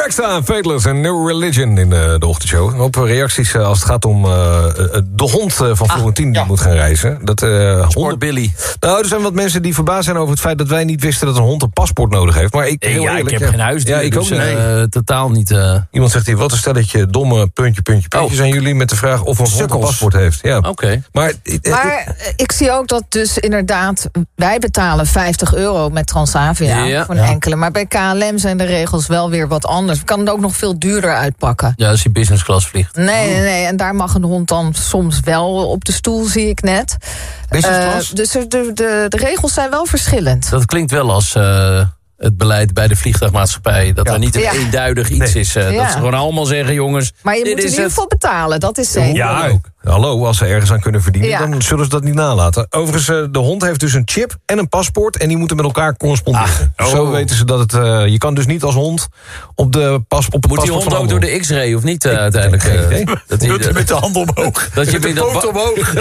Trackstar, Fateless en No Religion in de ochtendshow. Een hoop reacties als het gaat om de hond van Florentien die moet gaan reizen. Sport Billy. Nou, er zijn wat mensen die verbaasd zijn over het feit dat wij niet wisten dat een hond een paspoort nodig heeft. Maar ik heb geen huisdier. Ja, ik dus, ook niet. Totaal niet. Iemand zegt hier, wat een stelletje domme puntje. Zijn jullie met de vraag of een hond een paspoort heeft? Ja. Oké. Maar ik zie ook dat dus inderdaad, wij betalen €50 met Transavia voor een enkele. Maar bij KLM zijn de regels wel weer wat anders. Kan het ook nog veel duurder uitpakken. Ja, als je business class vliegt. Nee. En daar mag een hond dan soms wel op de stoel, zie ik net. Dus de regels zijn wel verschillend. Dat klinkt wel als het beleid bij de vliegtuigmaatschappij. Dat er niet een eenduidig iets is. Dat ze gewoon allemaal zeggen, jongens. Maar je moet in ieder geval betalen, dat is zeker. Ja, ook. Hallo, als ze ergens aan kunnen verdienen, dan zullen ze dat niet nalaten. Overigens, de hond heeft dus een chip en een paspoort en die moeten met elkaar corresponderen. Zo weten ze dat het... je kan dus niet als hond op het paspoort. Moet die hond ook door de X-ray of niet uiteindelijk? Dat hij met de hand omhoog. Dat je met de poot omhoog.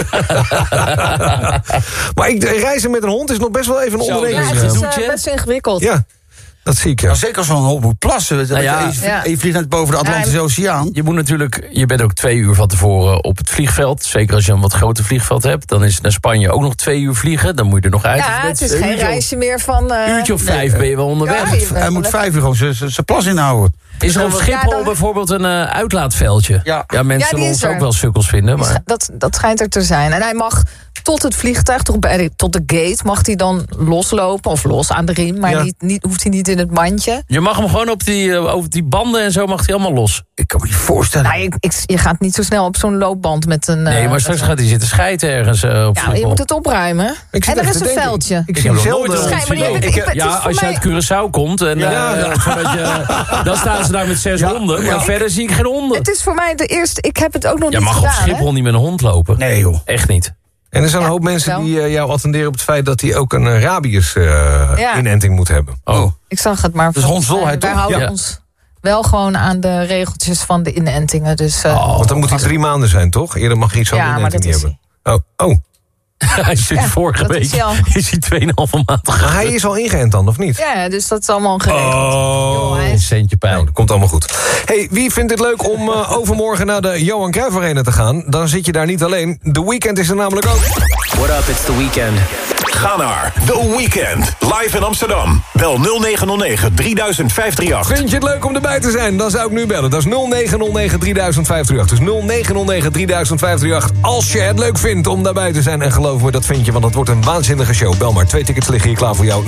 Maar reizen met een hond is nog best wel even een onderneming. Ja, het is best ingewikkeld. Ja. Dat zie ik, Nou, zeker als zo'n hond moet plassen. Je vliegt net boven de Atlantische Oceaan. Je moet natuurlijk, je bent ook 2 uur van tevoren op het vliegveld. Zeker als je een wat groter vliegveld hebt. Dan is naar Spanje ook nog 2 uur vliegen. Dan moet je er nog uit. Ja, het is geen reisje meer van... Een uurtje of 5 ben je wel onderweg. Hij moet 5 uur gewoon zijn plas inhouden. Is er op Schiphol bijvoorbeeld een uitlaatveldje? Ja, mensen zullen ons ook wel sukkels vinden. Maar... Dat schijnt er te zijn. En hij mag tot het vliegtuig, tot de gate, mag hij dan loslopen of los aan de riem. Maar hoeft hij niet in het mandje. Je mag hem gewoon over die banden en zo mag hij allemaal los. Ik kan me niet voorstellen. Nou, je gaat niet zo snel op zo'n loopband met een... Nee, maar straks gaat hij zitten schijten ergens op Schiphol. Je moet het opruimen. En er is een veldje. Ik zie zelden... Als je uit Curaçao komt en dan staan ze daar met 6 honden. Maar verder zie ik geen honden. Het is voor mij de eerste... Ik heb het ook nog niet gedaan. Je mag op Schiphol niet met een hond lopen. Nee, joh. Echt niet. En er zijn een hoop mensen die jou attenderen op het feit dat hij ook een rabies-inenting moet hebben. Oh. Ik zag het maar. Dus hondsdolheid toch? Wij houden ons wel gewoon aan de regeltjes van de inentingen. Dus, want dan moet hij 3 maanden zijn, toch? Eerder mag hij iets van de inenting niet hebben. Oh. Hij is vorige week is hij 2,5 maand gegaan. Hij is al ingeënt dan, of niet? Ja, dus dat is allemaal geregeld. Een centje pijn. Nou, dat komt allemaal goed. Hey, wie vindt het leuk om overmorgen naar de Johan Cruijff Arena te gaan? Dan zit je daar niet alleen. The Weeknd is er namelijk ook. What up, it's The Weeknd. Ga naar The Weeknd, live in Amsterdam. Bel 0909 30538. Vind je het leuk om erbij te zijn? Dan zou ik nu bellen. Dat is 0909 30538. Dus 0909 30538. Als je het leuk vindt om daarbij te zijn. En geloof me, dat vind je, want het wordt een waanzinnige show. Bel maar, 2 tickets liggen hier klaar voor jou.